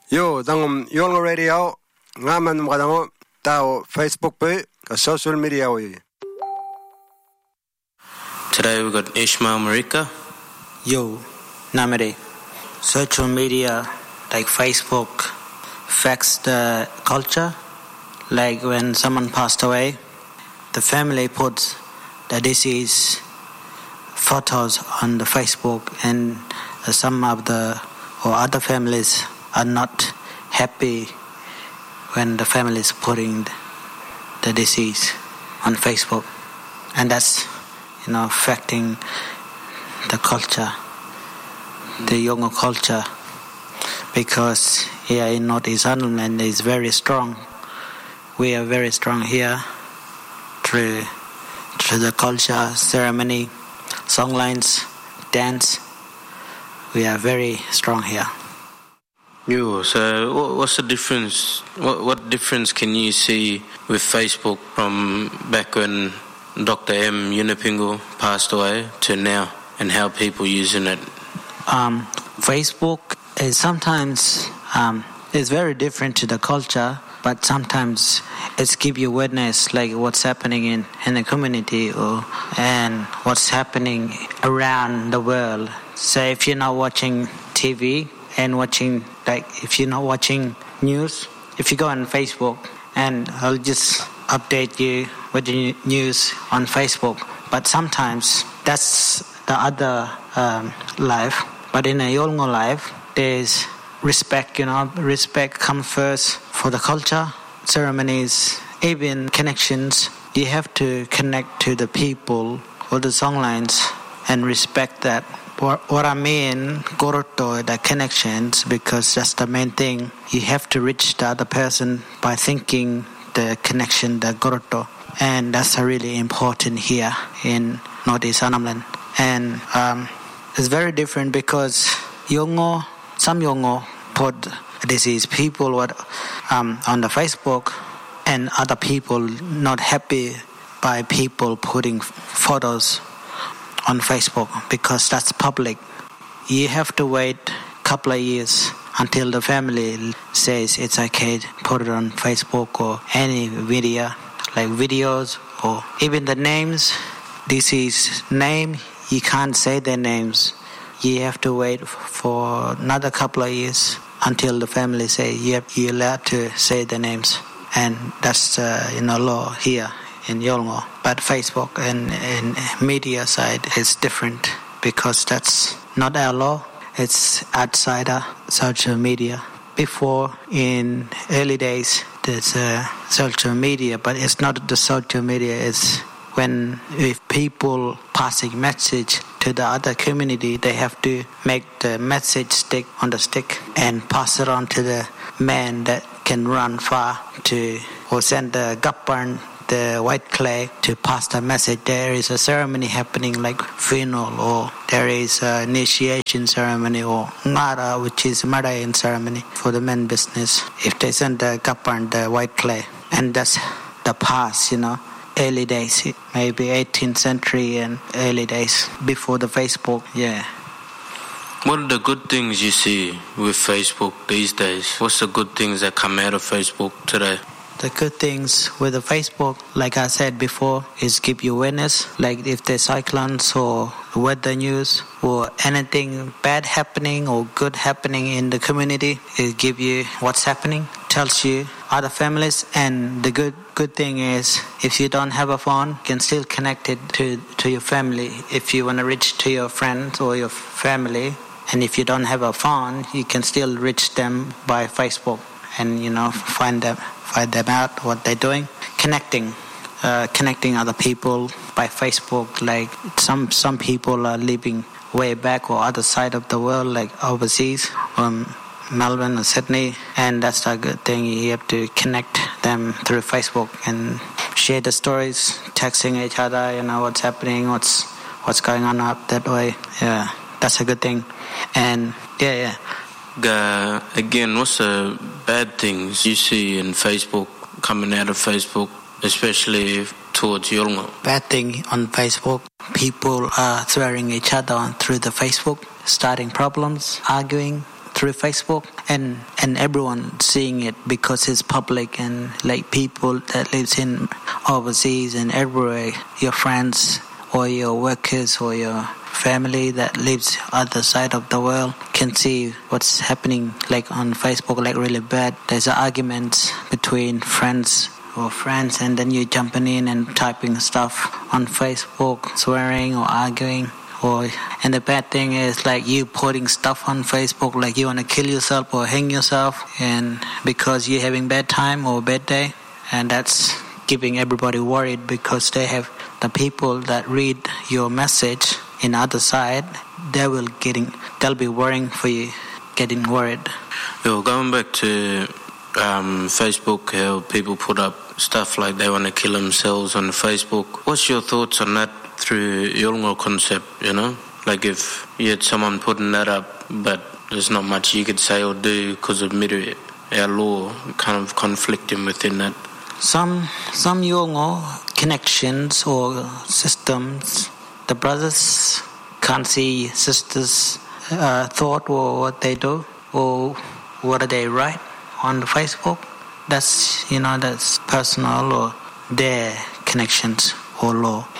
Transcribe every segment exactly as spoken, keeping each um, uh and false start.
Yo, dangum Yolngu Radio, ngaman mkadango tao Facebook pe, social media we. Today we got Ishmael Marika. Yo, Namade. Social media like Facebook affects the culture. Like when someone passed away, the family puts the deceased photos on the Facebook, and some of the or other families are not happy when the family is putting the deceased on Facebook, and that's you know affecting the culture, the younger culture, because here in Northeast Ireland is very strong. We are very strong here through through the culture, ceremony, songlines, dance. We are very strong here. You so what's the difference? What what difference can you see with Facebook from back when Doctor M Yunupingu passed away to now, and how people using it? Um, Facebook is sometimes um, it's very different to the culture, but sometimes it's give you witness like what's happening in, in the community or and what's happening around the world. So if you're not watching T V and watching like if you're not watching news, if you go on Facebook and I'll just update you with the news on Facebook. But sometimes that's the other um, life. But in a Yolngu life, there's respect, you know, respect comes first for the culture, ceremonies, even connections. You have to connect to the people or the songlines and respect that. What, what I mean, goroto, the connections, because that's the main thing. You have to reach the other person by thinking the connection, the goroto. And that's really important here in Northeast Ireland. And um, it's very different because Yolngu, some Yolngu put disease people what, um, on the Facebook, and other people not happy by people putting photos on Facebook because that's public. You have to wait a couple of years until the family says it's okay to put it on Facebook or any video, like videos or even the names. This is name, you can't say their names. You have to wait for another couple of years until the family say yep, you're allowed to say the names. And that's uh, you know law here in Yolngu. But Facebook and, and media side is different because that's not our law. It's outside our social media. Before, in early days, there's uh, social media, but it's not the social media. It's when if people passing message to the other community, they have to make the message stick on the stick and pass it on to the man that can run far to or send the gappan, the white clay, to pass the message. There is a ceremony happening like funeral, or there is an initiation ceremony, or ngara, which is Madayan ceremony for the men business. If they send the gappan, the white clay, and that's the past, you know, early days, maybe eighteenth century and early days before the Facebook. Yeah. What are the good things you see with Facebook these days? What's the good things that come out of Facebook today? The good things with the Facebook, like I said before, is give you awareness. Like if there's cyclones or weather news or anything bad happening or good happening in the community, it give you what's happening, tells you other families. And the good good thing is if you don't have a phone, you can still connect it to, to your family. If you want to reach to your friends or your family, and if you don't have a phone, you can still reach them by Facebook and, you know, find them. Find them out what they're doing, connecting, uh, connecting other people by Facebook. Like some some people are living way back or other side of the world, like overseas, from Melbourne or Sydney, and that's a good thing. You have to connect them through Facebook and share the stories, texting each other. You know what's happening, what's what's going on up that way. Yeah, that's a good thing. And yeah, yeah. Uh, again, what's the bad things you see in Facebook, coming out of Facebook, especially towards Yolngu? Bad thing on Facebook, people are swearing each other on through the Facebook, starting problems, arguing through Facebook, and and everyone seeing it because it's public, and like people that lives in overseas and everywhere, your friends or your workers or your family that lives other side of the world can see what's happening like on Facebook, like really bad. There's arguments between friends or friends, and then you jumping in and typing stuff on Facebook, swearing or arguing. Or and the bad thing is like you putting stuff on Facebook like you want to kill yourself or hang yourself, and because you're having bad time or bad day, and that's keeping everybody worried because they have the people that read your message in other side, they will getting they'll be worrying for you, getting worried. Yo, going back to um, Facebook, how people put up stuff like they want to kill themselves on Facebook. What's your thoughts on that through Yolngu concept, you know? Like if you had someone putting that up, but there's not much you could say or do because of miru, our law kind of conflicting within that. Some some Yolngu connections or systems, the brothers can't see sisters' uh, thought or what they do or what they write on Facebook. That's, you know, that's personal or their connections or law.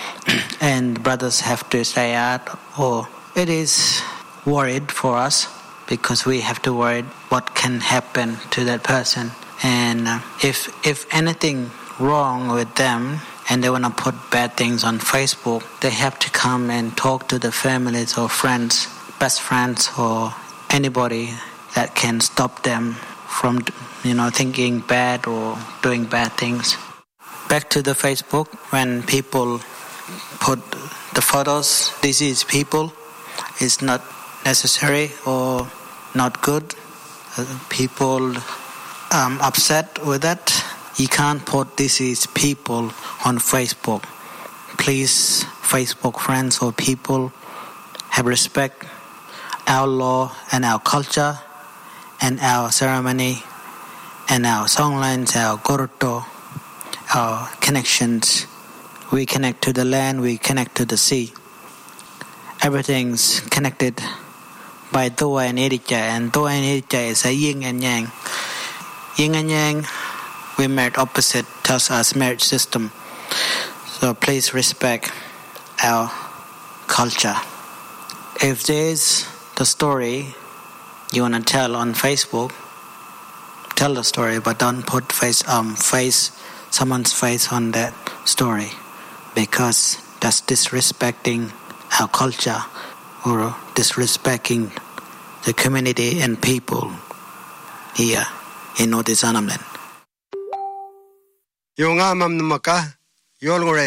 And brothers have to stay out, or it is worried for us because we have to worry what can happen to that person. And uh, if if anything wrong with them and they want to put bad things on Facebook, they have to come and talk to the families or friends, best friends or anybody that can stop them from, you know, thinking bad or doing bad things. Back to the Facebook, when people put the photos, this is people, it's not necessary or not good. Uh, people um, upset with that. You can't put this is people on Facebook. Please, Facebook friends or people, have respect our law and our culture and our ceremony and our songlines, our goroto, our connections. We connect to the land, we connect to the sea. Everything's connected by Toa and Erika, and Toa and Erika is a yin and yang. Yin and yang, we married opposite, tells us marriage system. So please respect our culture. If there's the story you want to tell on Facebook, tell the story, but don't put face um face someone's face on that story, because that's disrespecting our culture or disrespecting the community and people here in Northeast Annam Land. Yung amam numaka, Yolngu